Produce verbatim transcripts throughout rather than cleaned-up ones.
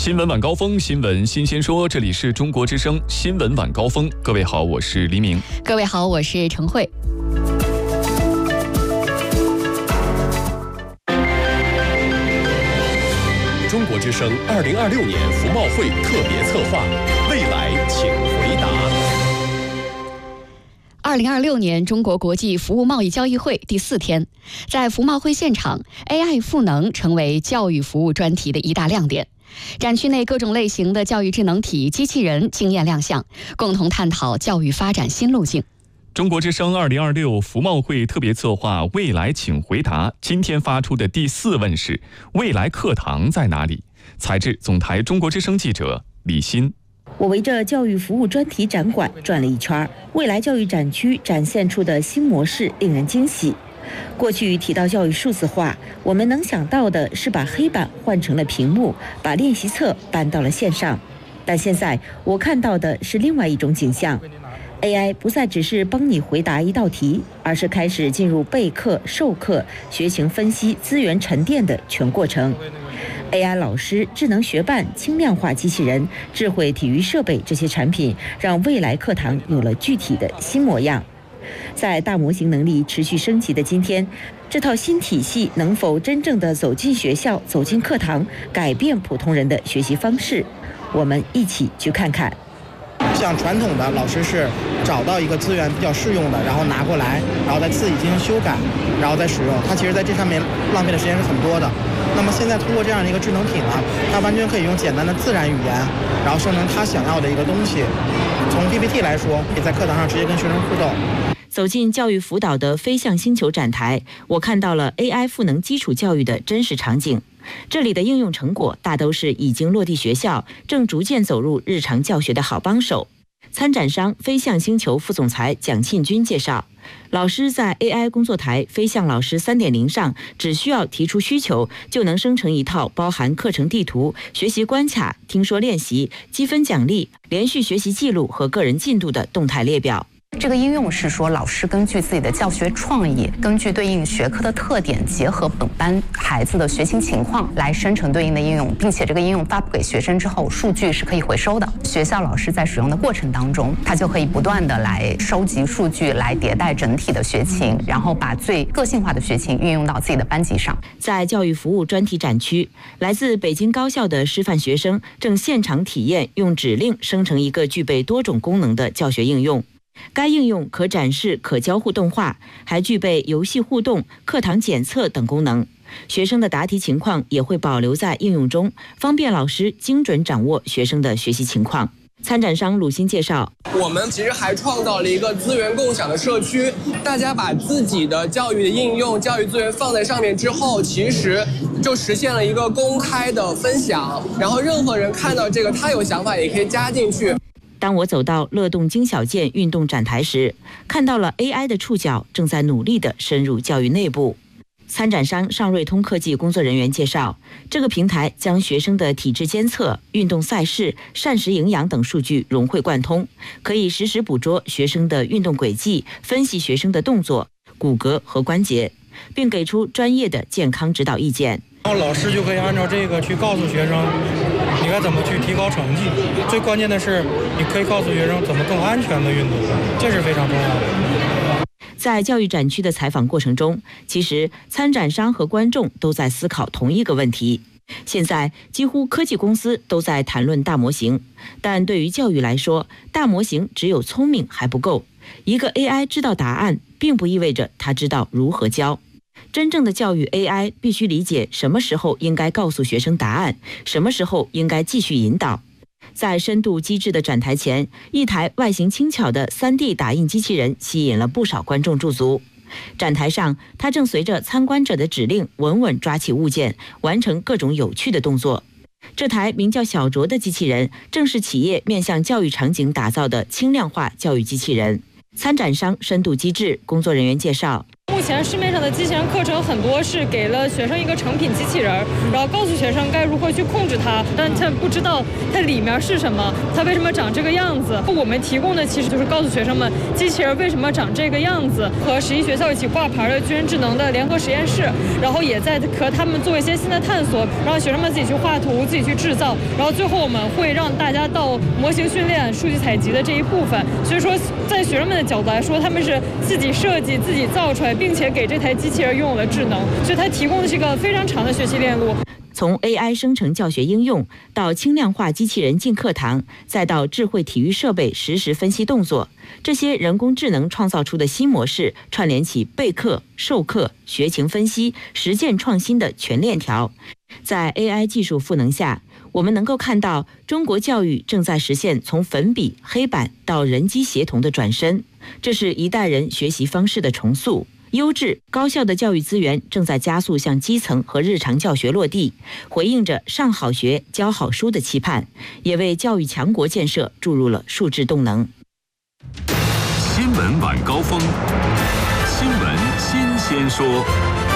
新闻晚高峰，新闻新鲜说，这里是中国之声新闻晚高峰。各位好，我是黎明。 各位好，我是陈慧。 中国之声二零二六年服贸会特别策划，未来请回答。 二零二六年中国国际服务贸易交易会第四天，在服贸会现场 ，A I 赋能成为教育服务专题的一大亮点。展区内各种类型的教育智能体、机器人惊艳亮相，共同探讨教育发展新路径。 中国之声二零二六服贸会特别策划“未来请回答”今天发出的第四问是：未来课堂在哪里？采自总台中国之声记者李欣。 我围着教育服务专题展馆转了一圈，未来教育展区展现出的新模式令人惊喜。过去提到教育数字化，我们能想到的是把黑板换成了屏幕，把练习册搬到了线上。但现在我看到的是另外一种景象。A I 不再只是帮你回答一道题，而是开始进入备课、授课、学情分析、资源沉淀的全过程。A I 老师、智能学伴、轻量化机器人、智慧体育设备这些产品，让未来课堂有了具体的新模样。在大模型能力持续升级的今天，这套新体系能否真正的走进学校、走进课堂，改变普通人的学习方式？我们一起去看看。 像传统的老师是找到一个资源比较适用的，然后拿过来，然后再自己进行修改，然后再使用。他其实在这上面浪费的时间是很多的。那么现在通过这样的一个智能体呢，它完全可以用简单的自然语言，然后生成他想要的一个东西。从 P P T 来说，可以在课堂上直接跟学生互动。 走进教育辅导的飞向星球展台，我看到了 A I 赋能基础教育的真实场景。这里的应用成果大都是已经落地学校，正逐渐走入日常教学的好帮手。参展商飞向星球副总裁蒋庆军介绍，老师在 A I 工作台飞向老师 三点零 上，只需要提出需求，就能生成一套包含课程地图、学习关卡、听说练习、积分奖励、连续学习记录和个人进度的动态列表。 这个应用是说，老师根据自己的教学创意，根据对应学科的特点，结合本班孩子的学习情况来生成对应的应用，并且这个应用发布给学生之后，数据是可以回收的。学校老师在使用的过程当中，他就可以不断的来收集数据，来迭代整体的学情，然后把最个性化的学情运用到自己的班级上。 在教育服务专题展区，来自北京高校的师范学生正现场体验用指令生成一个具备多种功能的教学应用。该应用可展示可交互动画，还具备游戏互动、课堂检测等功能。学生的答题情况也会保留在应用中，方便老师精准掌握学生的学习情况。参展商鲁欣介绍， 我们其实还创造了一个资源共享的社区，大家把自己的教育的应用、教育资源放在上面之后，其实就实现了一个公开的分享，然后任何人看到这个，他有想法也可以加进去。 当我走到乐动精小件运动展台时，看到了 A I 的触角正在努力地深入教育内部。参展商上瑞通科技工作人员介绍，这个平台将学生的体质监测、运动赛事、膳食营养等数据融会贯通，可以实时捕捉学生的运动轨迹，分析学生的动作、骨骼和关节，并给出专业的健康指导意见。 然后老师就可以按照这个去告诉学生你该怎么去提高成绩，最关键的是你可以告诉学生怎么更安全的运动，这是非常重要的。 在教育展区的采访过程中，其实参展商和观众都在思考同一个问题。现在几乎科技公司都在谈论大模型，但对于教育来说，大模型只有聪明还不够。一个 A I 知道答案，并不意味着它知道如何教。真正的教育 A I 必须理解什么时候应该告诉学生答案，什么时候应该继续引导。在深度机智的展台前，一台外形轻巧的 三 D 打印机器人吸引了不少观众驻足。展台上，它正随着参观者的指令稳稳抓起物件，完成各种有趣的动作。这台名叫小卓的机器人，正是企业面向教育场景打造的轻量化教育机器人。参展商深度机智工作人员介绍， 目前市面上的机器人课程很多是给了学生一个成品机器人，然后告诉学生该如何去控制它，但他不知道它里面是什么，它为什么长这个样子。我们提供的其实就是告诉学生们机器人为什么长这个样子，和十一学校一起挂牌的军人智能的联合实验室，然后也在和他们做一些新的探索，让学生们自己去画图，自己去制造，然后最后我们会让大家到模型训练、数据采集的这一部分。所以说，在学生们的角度来说，他们是自己设计、自己造出来，并且给这台机器人拥有了智能，所以它提供的是一个非常长的学习链路。 从 A I 生成教学应用到轻量化机器人进课堂，再到智慧体育设备实时分析动作，这些人工智能创造出的新模式，串联起备课、授课、学情分析、实践创新的全链条。在 A I 技术赋能下，我们能够看到中国教育正在实现从粉笔、黑板到人机协同的转身，这是一代人学习方式的重塑。优质高效的教育资源正在加速向基层和日常教学落地，回应着上好学、教好书的期盼，也为教育强国建设注入了数字动能。 新闻晚高峰，新闻新鲜说。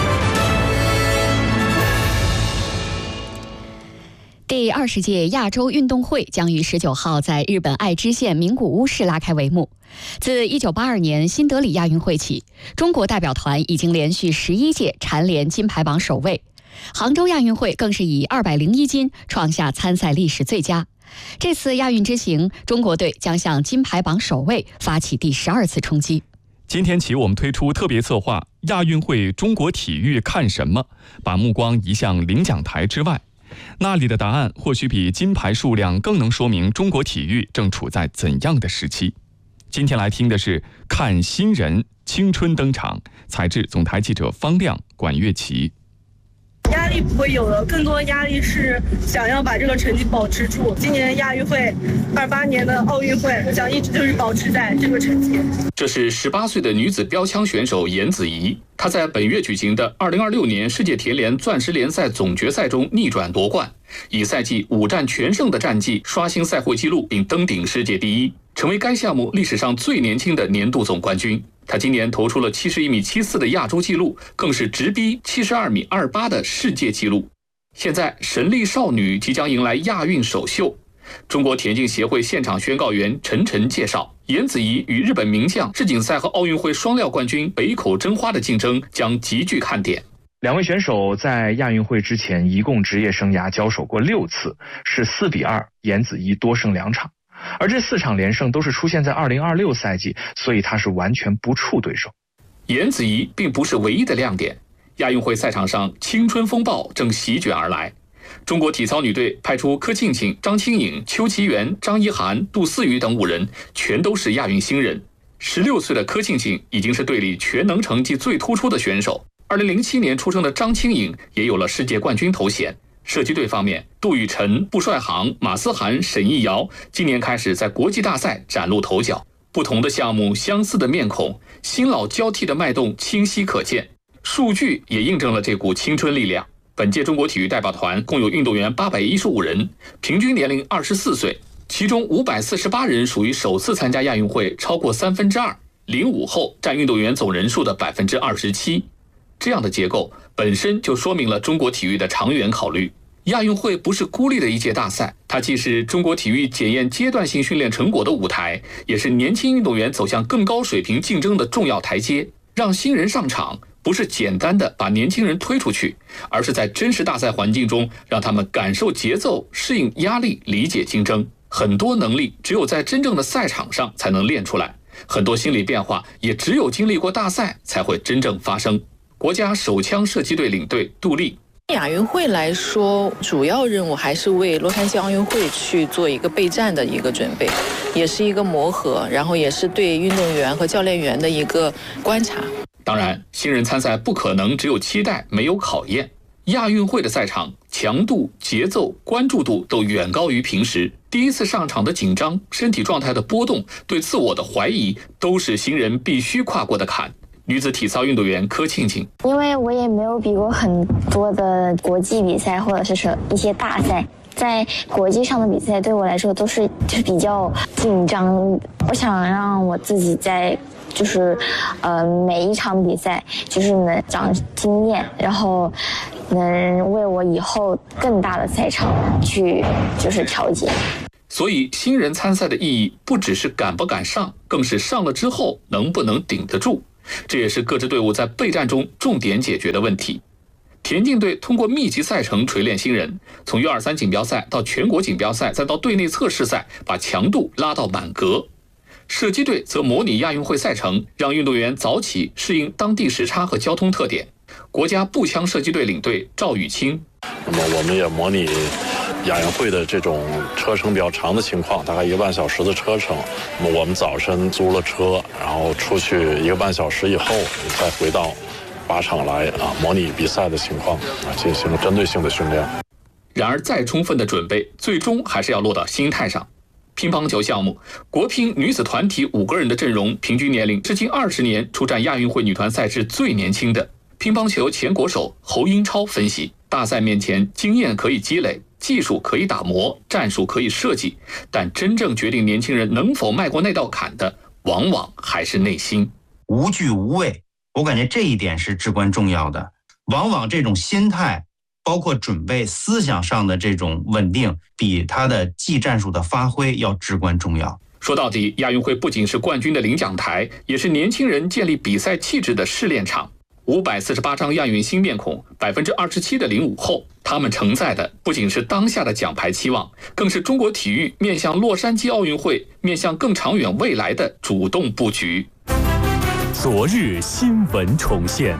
第二十届亚洲运动会将于十九号在日本爱知县名古屋市拉开帷幕。自一九八二年新德里亚运会起，中国代表团已经连续十一届蝉联金牌榜首位。杭州亚运会更是以二百零一金创下参赛历史最佳。这次亚运之行，中国队将向金牌榜首位发起第十二次冲击。 今天起，我们推出特别策划“亚运会中国体育看什么”，把目光移向领奖台之外。那里的答案或许比金牌数量更能说明中国体育正处在怎样的时期。今天来听的是看新人青春登场，采制总台记者方亮、管乐琪。 压力不会有了，更多的压力是想要把这个成绩保持住。今年亚运会、二八年的奥运会，想一直就是保持在这个成绩。 这是十八岁的女子标枪选手严子怡，她在本月举行的二零二六年世界田联钻石联赛总决赛中逆转夺冠，以赛季五战全胜的战绩刷新赛会纪录，并登顶世界第一，成为该项目历史上最年轻的年度总冠军。他今年投出了七十一米七四的亚洲纪录，更是直逼七十二米二八的世界纪录。现在神力少女即将迎来亚运首秀。中国田径协会现场宣告员陈晨介绍，严子怡与日本名将世锦赛和奥运会双料冠军北口真花的竞争将极具看点。 两位选手在亚运会之前一共职业生涯交手过六次，是四比二，严子怡多胜两场。而这四场连胜都是出现在二零二六赛季，所以他是完全不怵对手。 严子怡并不是唯一的亮点，亚运会赛场上青春风暴正席卷而来。中国体操女队派出柯庆庆、张清颖、邱其元、张一涵、杜思雨等五人，全都是亚运新人。十六岁的柯庆庆已经是队里全能成绩最突出的选手。二零零七年出生的张清颖也有了世界冠军头衔。射击队方面，杜雨辰、布帅航、马思涵、沈艺瑶今年开始在国际大赛崭露头角。不同的项目，相似的面孔，新老交替的脉动清晰可见。数据也印证了这股青春力量。本届中国体育代表团共有运动员八百一十五人，平均年龄二十四岁，其中五百四十八人属于首次参加亚运会，超过三分之二，零五后占运动员总人数的百分之二十七。这样的结构本身就说明了中国体育的长远考虑。亚运会不是孤立的一届大赛，它既是中国体育检验阶段性训练成果的舞台，也是年轻运动员走向更高水平竞争的重要台阶。让新人上场，不是简单的把年轻人推出去，而是在真实大赛环境中让他们感受节奏、适应压力、理解竞争。很多能力只有在真正的赛场上才能练出来，很多心理变化也只有经历过大赛才会真正发生。国家手枪射击队领队杜丽， 亚运会来说，主要任务还是为洛杉矶奥运会去做一个备战的一个准备，也是一个磨合，然后也是对运动员和教练员的一个观察。 当然，新人参赛不可能只有期待没有考验。亚运会的赛场强度、节奏、关注度都远高于平时。第一次上场的紧张、身体状态的波动、对自我的怀疑，都是新人必须跨过的坎。女子体操运动员柯庆庆， 因为我也没有比过很多的国际比赛或者是说一些大赛， 在国际上的比赛对我来说都是就是比较紧张，我想让我自己在就是呃每一场比赛就是能长经验，然后能为我以后更大的赛场去就是调节。 所以新人参赛的意义不只是敢不敢上，更是上了之后能不能顶得住，这也是各支队伍在备战中重点解决的问题。田径队通过密集赛程锤炼新人，从 U 二十三 锦标赛到全国锦标赛，再到队内测试赛，把强度拉到满格。射击队则模拟亚运会赛程，让运动员早起适应当地时差和交通特点。国家步枪射击队领队赵雨清， 那么我们也模拟亚运会的这种车程比较长的情况，大概一个半小时的车程。那么我们早晨租了车，然后出去一个半小时以后，再回到靶场来啊，模拟比赛的情况啊，进行针对性的训练。 然而，再充分的准备，最终还是要落到心态上。乒乓球项目，国乒女子团体五个人的阵容，平均年龄至今二十年出战亚运会女团赛事最年轻的。乒乓球前国手侯英超分析，大赛面前经验可以积累，技术可以打磨，战术可以设计，但真正决定年轻人能否迈过那道坎的，往往还是内心。 无惧无畏，我感觉这一点是至关重要的。往往这种心态，包括准备思想上的这种稳定，比他的技战术的发挥要至关重要。 说到底，亚运会不仅是冠军的领奖台，也是年轻人建立比赛气质的试炼场。五百四十八张亚运新面孔，百分之二十七的零五后，他们承载的不仅是当下的奖牌期望，更是中国体育面向洛杉矶奥运会、面向更长远未来的主动布局。 昨日新闻重现。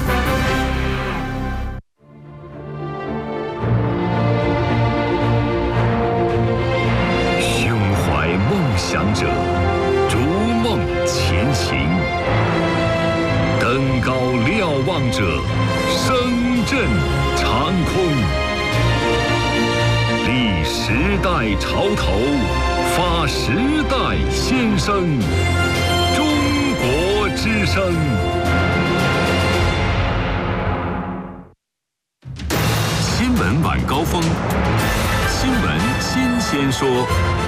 胸怀梦想者，逐梦前行。登高瞭望者，声震长空。立时代潮头，发时代先声。中国之声。新闻晚高峰，新闻新鲜说。